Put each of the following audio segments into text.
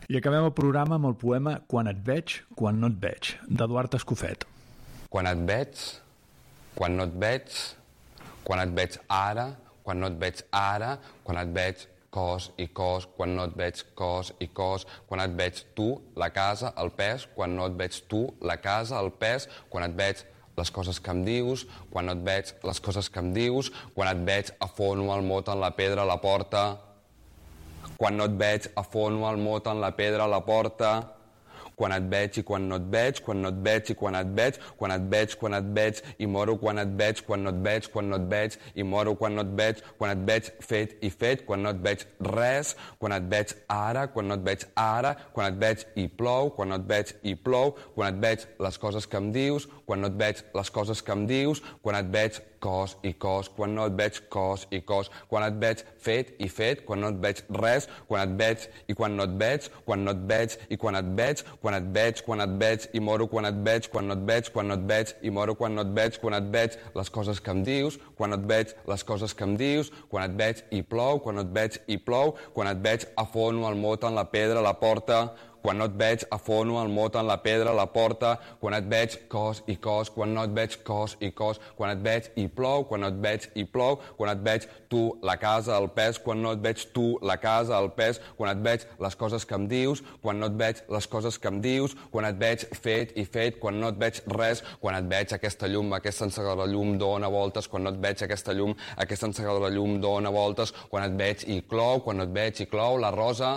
I acabem el programa amb el poema Quan et veig, quan no et veig, d'Eduard Escofet. Quan et veig, quan no et veig, quan et veig ara, quan no et veig ara, quan et veig cos i cos, quan no et veig cos i cos, quan et veig tu, la casa, el pes, quan no et veig tu, la casa, el pes, quan et veig les coses que em dius, quan no et veig les coses que em dius, quan et veig afono el mot en la pedra a la porta, quan no et veig afono el mot en la pedra a la porta, quan et veig i quan no et veig, quan no et veig i quan et veig, quan et veig, quan et veig i moro quan et veig, quan no et veig, quan no et veig i moro quan no et veig, quan et veig fet i fet, quan no et veig res, quan et veig ara, quan no et veig ara, quan et veig i plou, quan no et veig i plou, quan et veig les coses que em dius, quan no et veig les coses que em dius, quan et veig cos i cos, quan no et veig cos i cos, quan et veig fet i fet, quan no et veig res, quan et veig i quan no et veig, quan no et veig i quan et veig, quan et veig i moro quan et veig, quan no et veig, quan no et veig i moro quan no et veig, quan et veig les coses que em dius, quan et veig les coses que em dius, quan et veig i plou, quan no et veig i plou, quan et veig afono el mot en la pedra a la porta, quan no et veig afono el mot en la pedra a la porta, quan et veig cos i cos, quan no et veig cos i cos, quan et veig i plou, quan no et veig i plou, quan et veig tu, la casa, el pes, quan no et veig tu, la casa, el pes, quan et veig les coses que em dius, quan no et veig les coses que em dius, quan et veig fet i fet, quan no et veig res, quan et veig aquesta llum, aquesta encegadora de llum dona voltes, quan no et veig aquesta llum, aquesta encegadora de llum dona voltes, quan et veig i clou, quan no et veig i clou, la rosa...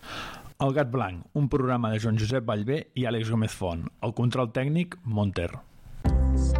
El gat blanc, un programa de Joan Josep Ballbé i Àlex Gómez Font. El control tècnic, Monter.